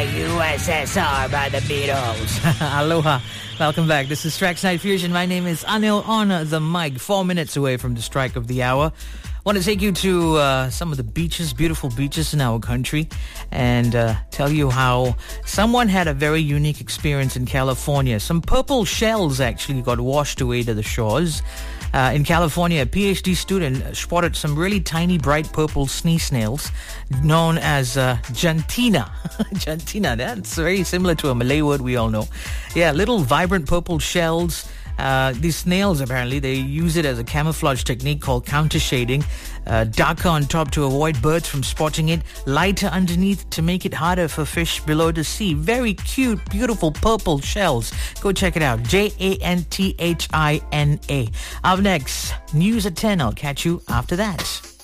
USSR by the Beatles. Aloha. Welcome back. This is Tracks Night Fusion. My name is Anil on the mic. 4 minutes away from the strike of the hour. Want to take you to some of the beaches, beautiful beaches in our country, and tell you how someone had a very unique experience in California. Some purple shells actually got washed away to the shores. In California, a PhD student spotted some really tiny, bright purple sea snails known as jantina. Jantina, that's very similar to a Malay word we all know. Yeah, little vibrant purple shells. These snails, apparently, they use it as a camouflage technique called counter shading. Darker on top to avoid birds from spotting it. Lighter underneath to make it harder for fish below to see. Very cute, beautiful purple shells. Go check it out. Janthina. Up next, news at 10. I'll catch you after that.